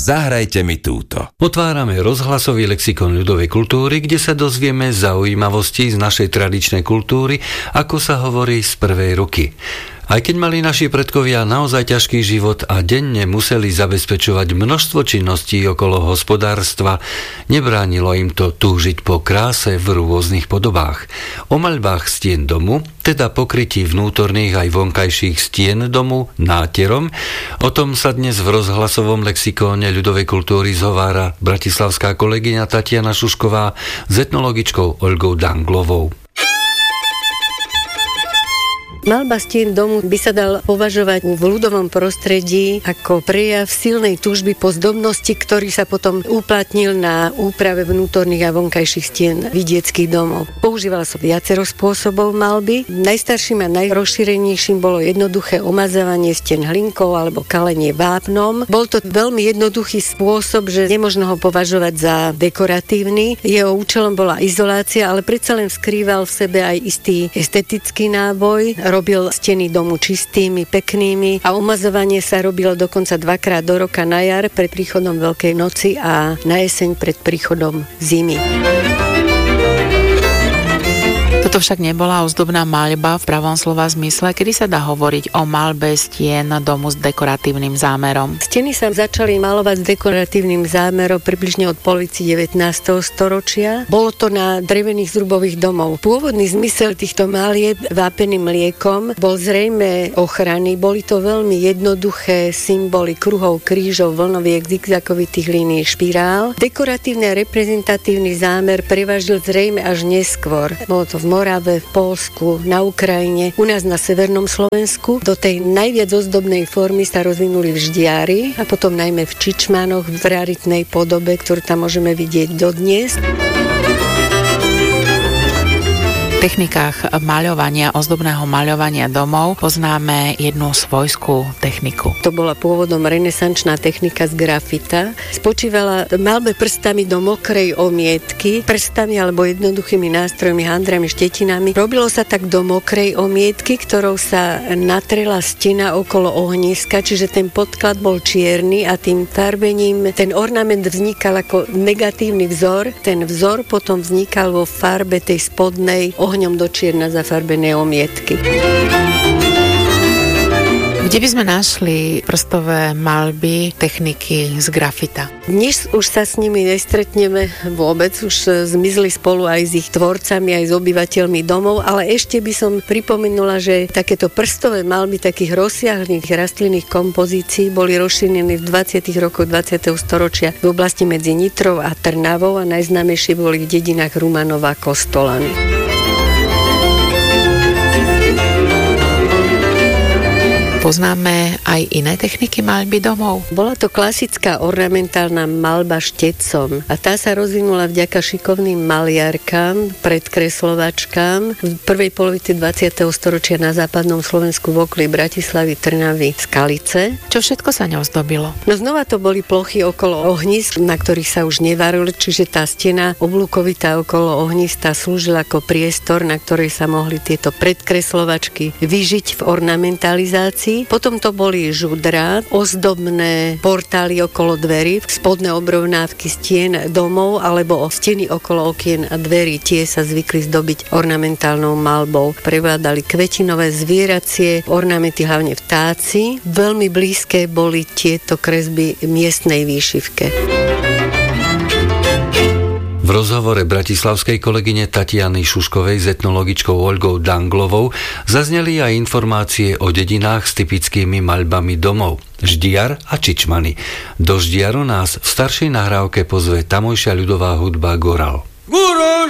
zahrajte mi túto. Otvárame rozhlasový lexikon ľudovej kultúry, kde sa dozvieme zaujímavosti z našej tradičnej kultúry, ako sa hovorí z prvej ruky. Aj keď mali naši predkovia naozaj ťažký život a denne museli zabezpečovať množstvo činností okolo hospodárstva, nebránilo im to túžiť po kráse v rôznych podobách. O maľbách stien domu, teda pokrytí vnútorných aj vonkajších stien domu náterom, o tom sa dnes v rozhlasovom lexikóne ľudovej kultúry zhovára bratislavská kolegyňa Tatiana Šušková s etnologičkou Olgou Danglovou. Maľba stien domu by sa dal považovať v ľudovom prostredí ako prejav silnej túžby po zdobnosti, ktorý sa potom uplatnil na úprave vnútorných a vonkajších stien vidieckých domov. Používalo sa viacero spôsobov maľby. Najstarším a najrozšírenejším bolo jednoduché omazávanie stien hlinkou alebo kalenie vápnom. Bol to veľmi jednoduchý spôsob, že nemožno ho považovať za dekoratívny. Jeho účelom bola izolácia, ale predsa len skrýval v sebe aj istý estetický náboj. Robil steny domu čistými, peknými a umazovanie sa robilo dokonca 2-krát do roka, na jar pred príchodom Veľkej noci a na jeseň pred príchodom zimy. Toto však nebola ozdobná maľba v pravom slova zmysle, kedy sa dá hovoriť o maľbe stien domu s dekoratívnym zámerom. Steny sa začali maľovať s dekoratívnym zámerom približne od polovici 19. storočia. Bolo to na drevených zrubových domov. Pôvodný zmysel týchto malieb vápeným mliekom bol zrejme ochrany. Boli to veľmi jednoduché symboly kruhov, krížov, vlnoviek, zigzagovitých línií, špirál. Dekoratívny a reprezentatívny zámer prevažil zrejme až neskôr. Bolo to v Morave, v Poľsku, na Ukrajine, u nás na severnom Slovensku. Do tej najviac ozdobnej formy sa rozvinuli vždiári a potom najmä v čičmanoch v raritnej podobe, ktorú tam môžeme vidieť dodnes. V technikách maľovania, ozdobného maľovania domov poznáme jednu svojskú techniku. To bola pôvodom renesančná technika z grafita. Spočívala maľbe prstami do mokrej omietky, prstami alebo jednoduchými nástrojmi, handrami, štetinami. Robilo sa tak do mokrej omietky, ktorou sa natrela stena okolo ohniska, čiže ten podklad bol čierny a tým farbením ten ornament vznikal ako negatívny vzor. Ten vzor potom vznikal vo farbe tej spodnej ohňom do čierna zafarbené omietky. Kde by sme našli prstové maľby techniky z grafita? Dnes už sa s nimi nestretneme vôbec, už zmizli spolu aj s ich tvorcami, aj s obyvateľmi domov, ale ešte by som pripomenula, že takéto prstové maľby takých rozsiahlých rastlinných kompozícií boli rozšírené v 20. rokoch 20. storočia v oblasti medzi Nitrou a Trnavou a najznámejšie boli v dedinách Rumanova a Kostolany. Poznáme aj iné techniky maľby domov? Bola to klasická ornamentálna maľba štecom a tá sa rozvinula vďaka šikovným maliarkám, predkreslovačkám v prvej polovici 20. storočia na západnom Slovensku v okolí Bratislavy, Trnavy, Skalice. Čo všetko sa ňou zdobilo? No znova to boli plochy okolo ohnísk, na ktorých sa už nevarilo, čiže tá stena oblúkovitá okolo ohnízka slúžila ako priestor, na ktorej sa mohli tieto predkreslovačky vyžiť v ornamentalizácii. Potom to boli žudrá, ozdobné portály okolo dverí, spodné obrovnávky stien domov alebo steny okolo okien a dverí. Tie sa zvykli zdobiť ornamentálnou maľbou. Prevládali kvetinové zvieracie ornamenty, hlavne vtáci. Veľmi blízke boli tieto kresby miestnej výšivke. V rozhovore bratislavskej kolegyne Tatiany Šuškovej s etnologičkou Olgou Danglovou zazneli aj informácie o dedinách s typickými maľbami domov. Ždiar a čičmany. Do Ždiaru nás v staršej nahrávke pozve tamojšia ľudová hudba Goral.